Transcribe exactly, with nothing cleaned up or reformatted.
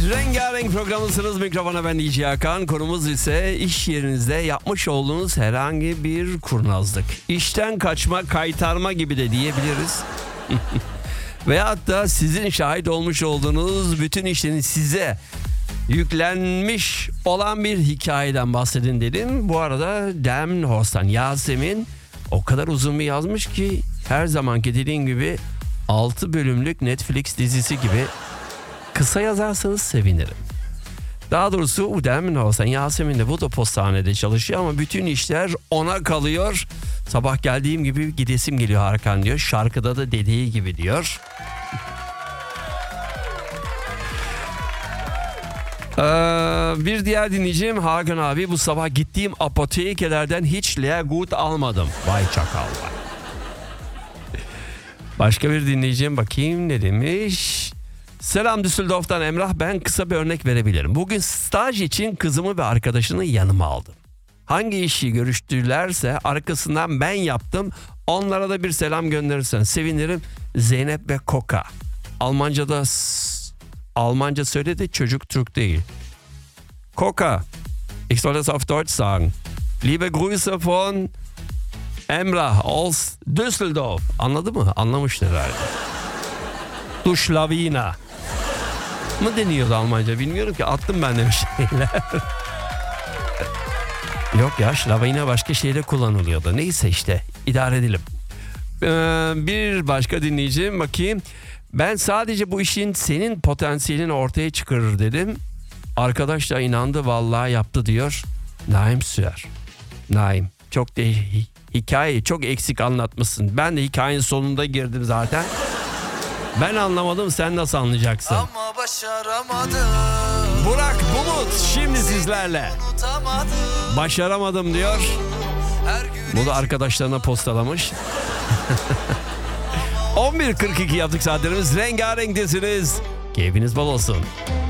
Rengarenk programısınız. Mikrofona ben D J Hakan. Konumuz ise iş yerinizde yapmış olduğunuz herhangi bir kurnazlık. İşten kaçma, kaytarma gibi de diyebiliriz. Veyahut da sizin şahit olmuş olduğunuz bütün işlerin size yüklenmiş olan bir hikayeden bahsedin dedim. Bu arada Delmenhorst'tan Yasemin o kadar uzun bir yazmış ki her zamanki dediğim gibi altı bölümlük Netflix dizisi gibi. Kısa yazarsanız sevinirim. Daha doğrusu Delmenhorst'tan Yasemin de bu da postanede çalışıyor ama bütün işler ona kalıyor. Sabah geldiğim gibi gidesim geliyor Hakan diyor. Şarkıda da dediği gibi diyor. Ee, bir diğer dinleyicim Hakan abi, bu sabah gittiğim apotekelerden hiç Leagut almadım. Vay çakal vay. Başka bir dinleyicim bakayım ne demiş. Selam Düsseldorf'tan Emrah, ben kısa bir örnek verebilirim. Bugün staj için kızımı ve arkadaşını yanıma aldım. Hangi işi görüştülerse arkasından ben yaptım. Onlara da bir selam gönderirsen sevinirim. Zeynep ve Koka. Almanca'da Almanca söyledi, çocuk Türk değil. Koka, ich soll das auf Deutsch sagen. Liebe Grüße von Emrah aus Düsseldorf. Anladı mı? Anlamıştır herhalde. Du Schlawiner mı deniyordu Almanca bilmiyorum ki, attım ben de bir şeyler. Yok ya, Schlawiner başka şeyde kullanılıyordu. Neyse işte idare edelim. Ee, bir başka dinleyicim bakayım. Ben sadece bu işin senin potansiyelini ortaya çıkarır dedim. Arkadaş da inandı, vallahi yaptı diyor. Naim Süer. Naim, çok de hikayeyi çok eksik anlatmışsın. Ben de hikayenin sonunda girdim zaten. Ben anlamadım, sen nasıl anlayacaksın? Ama başaramadım. Burak Bulut şimdi sizlerle. Başaramadım diyor. Bu da arkadaşlarına postalamış. on bir kırk iki yaptık saatlerimiz. Rengarenktesiniz. Keyfiniz bol olsun.